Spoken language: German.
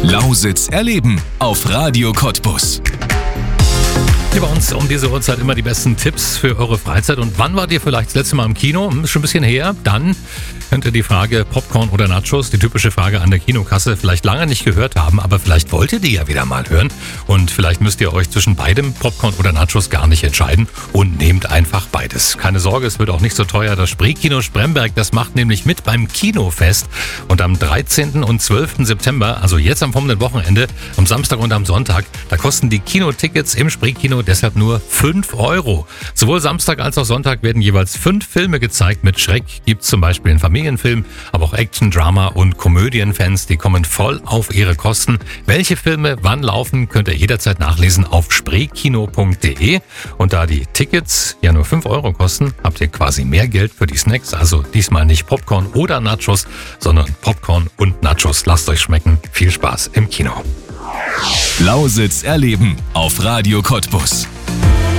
Lausitz erleben auf Radio Cottbus. Hier bei uns um diese Uhrzeit immer die besten Tipps für eure Freizeit. Und wann wart ihr vielleicht das letzte Mal im Kino? Ist schon ein bisschen her. Dann könnt ihr die Frage Popcorn oder Nachos, die typische Frage an der Kinokasse, vielleicht lange nicht gehört haben, aber vielleicht wollt ihr die ja wieder mal hören. Und vielleicht müsst ihr euch zwischen beidem, Popcorn oder Nachos, gar nicht entscheiden und nehmt einfach beides. Keine Sorge, es wird auch nicht so teuer. Das Spreekino Spremberg, das macht nämlich mit beim Kinofest. Und am 13. und 12. September, also jetzt am kommenden Wochenende, am Samstag und am Sonntag, da kosten die Kinotickets im Spreekino deshalb nur 5 €. Sowohl Samstag als auch Sonntag werden jeweils 5 Filme gezeigt. Mit Schreck gibt's zum Beispiel einen Familienfilm, aber auch Action, Drama und Komödienfans, die kommen voll auf ihre Kosten. Welche Filme wann laufen, könnt ihr jederzeit nachlesen auf spreekino.de. Und da die Tickets ja nur 5 € kosten, habt ihr quasi mehr Geld für die Snacks. Also diesmal nicht Popcorn oder Nachos, sondern Popcorn und Nachos. Lasst euch schmecken. Viel Spaß im Kino. Lausitz erleben auf Radio Cottbus.